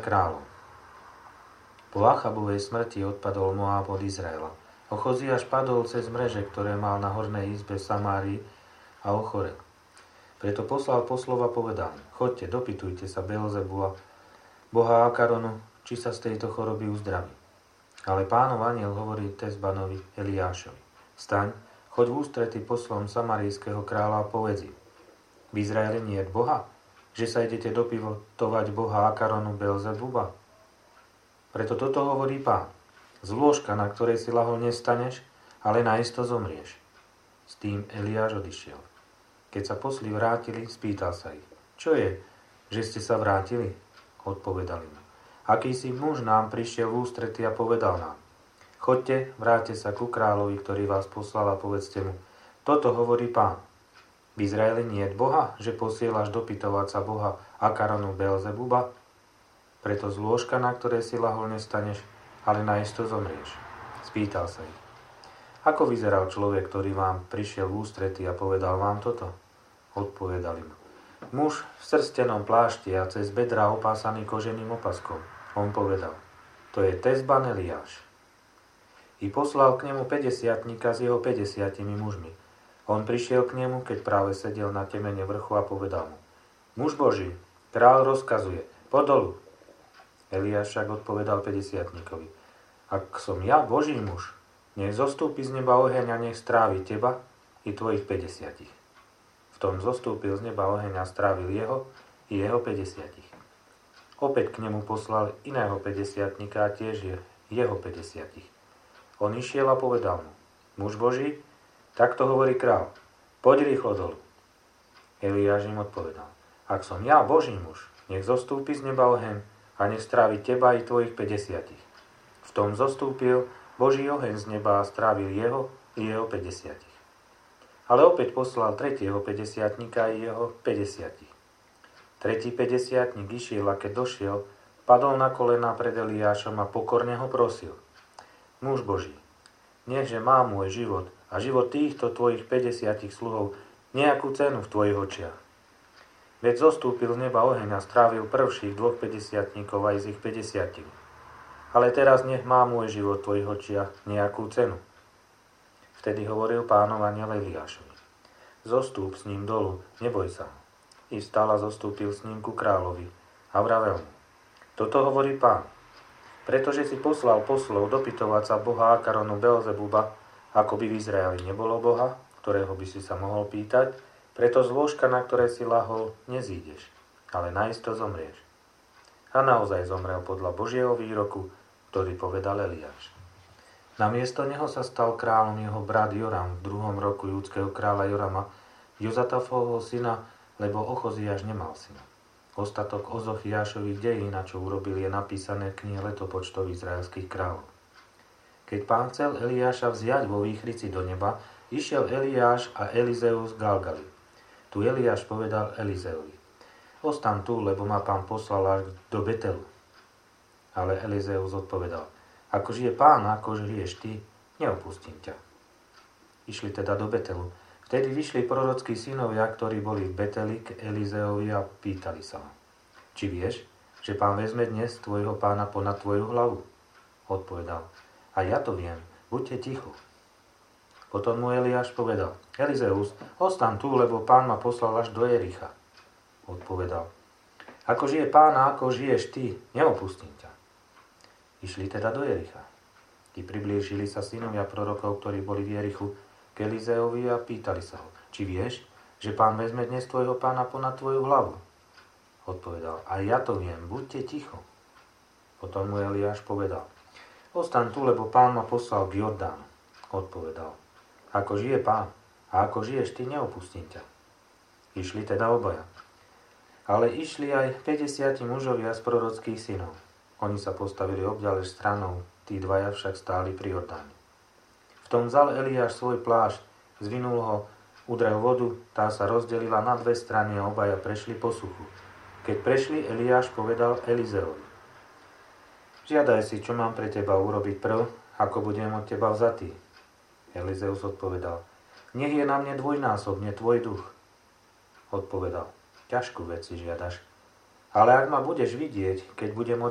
kráľov. Po Achabovej smrti odpadol Moáb od Izraela. Ochoziáš padol cez mreže, ktoré mal na hornej izbe v Samárii a ochorel. Preto poslal poslov a povedal: Choďte, dopytujte sa Beelzebula, boha Akaronu, či sa z tejto choroby uzdraví. Ale Pánov anjel hovorí Tezbanovi Eliášovi: Vstaň, choď v ústrety poslom samarijského kráľa a povedz im: V Izraeli nie je Boha, že sa idete dopytovať boha Akaronu Beelzebuba? Preto toto hovorí Pán: Z lôžka, na ktorej si lahol, nestaneš, ale naisto zomrieš. S tým Eliáš odišiel. Keď sa posli vrátili, spýtal sa ich: Čo je, že ste sa vrátili? Odpovedali mu: Akýsi muž nám prišiel v ústrety a povedal nám: Choďte, vráťte sa ku kráľovi, ktorý vás poslal, a povedzte mu: Toto hovorí Pán: V Izraeli nie je Boha, že posielaš dopytovať sa boha Akaronu Beelzebuba? Preto z lôžka, na ktorej si lahol, nestaneš, ale naisto zomrieš. Spýtal sa ich: Ako vyzeral človek, ktorý vám prišiel v ústrety a povedal vám toto? Odpovedali mu: Muž v srstenom plášti a cez bedra opásaný koženým opaskom. On povedal: To je Tezban Eliáš. I poslal k nemu 50-tníka s jeho 50 mužmi. On prišiel k nemu, keď práve sedel na temene vrchu, a povedal mu: Muž Boží, kráľ rozkazuje, poď dolu. Eliáš však odpovedal 50-tníkovi: Ak som ja Boží muž, nech zostúpi z neba oheň a nech strávi teba i tvojich 50. V tom zostúpil z neba oheň a strávil jeho i jeho 50. Opäť k nemu poslal iného 50-tníka a tiež jeho 50. On išiel a povedal mu: Muž Boží, takto hovorí kráľ, poď rýchlo dolu. Eliáš im odpovedal: Ak som ja Boží muž, nech zostúpi z neba oheň a nech strávi teba i tvojich 50. V tom zostúpil Boží oheň z neba a strávil jeho i jeho 50. Ale opäť poslal tretieho 50-tníka i jeho 50. Tretí 50-tník išiel, a keď došiel, padol na kolená pred Eliášom a pokorne ho prosil: Muž Boží, nechže má môj život a život týchto tvojich 50 sluhov nejakú cenu v tvojich očiach. Veď zostúpil z neba oheň a strávil prvších dvoch 50-tníkov aj z ich 50. Ale teraz nech má môj život v tvojich očiach nejakú cenu. Vtedy hovoril Pánov anjel Eliášovi: Zostúp s ním dolu, neboj sa. I vstal a zostúpil s ním ku kráľovi a vravel mu: Toto hovorí Pán: Pretože si poslal poslov dopytovať sa boha Akaronu Beelzebuba, ako by v Izraeli nebolo Boha, ktorého by si sa mohol pýtať, preto z lôžka, na ktoré si lahol, nezídeš, ale naisto zomrieš. A naozaj zomrel podľa Božieho výroku, ktorý povedal Eliáš. Namiesto neho sa stal kráľom jeho brat Joram v 2. roku júdskeho kráľa Jorama, Jozatafovho syna, lebo Ochoziáš nemal syna. Ostatok Ozochiášových dejín, čo urobil, je napísané v knihe letopočtov izraelských kráľov. Keď Pán chcel Eliáša vziať vo výchrici do neba, išiel Eliáš a Elizeus z Galgali. Tu Eliáš povedal Elizeovi: Ostaň tu, lebo ma Pán poslal až do Betelu. Ale Elizeus odpovedal: Ako žije Pán, ako žiješ ty, neopustím ťa. Išli teda do Betelu. Vtedy vyšli prorockí synovia, ktorí boli v Beteli, k Elizeovi a pýtali sa ho: Či vieš, že Pán vezme dnes tvojho pána ponad tvoju hlavu? Odpovedal: A ja to viem, buďte ticho. Potom mu Eliáš povedal: Elizeus, ostaň tu, lebo Pán ma poslal až do Jericha. Odpovedal: Ako žije Pán a ako žiješ ty, neopustím ťa. Išli teda do Jericha. I priblížili sa synovia prorokov, ktorí boli v Jerichu, k Elizeovi a pýtali sa ho: Či vieš, že Pán vezme dnes tvojho pána ponad tvoju hlavu? Odpovedal: A ja to viem, buďte ticho. Potom mu Eliáš povedal: Ostaň tu, lebo Pán ma poslal k Jordánu. Odpovedal: Ako žije Pán a ako žiješ ty, neopustím ťa. Išli teda obaja. Ale išli aj 50 mužovia z prorockých synov. Oni sa postavili obďalež stranou, tí dvaja však stáli pri Jordáne. V tom vzal Eliáš svoj plášť, zvinul ho, udrel vodu, tá sa rozdelila na dve strany a obaja prešli po suchu. Keď prešli, Eliáš povedal Elizeovi: Žiadaj si, čo mám pre teba urobiť prv, ako budem od teba vzatý. Elizeus odpovedal: Nech je na mne dvojnásobne tvoj duch. Odpovedal: Ťažkú vec si žiadaš, ale ak ma budeš vidieť, keď budem od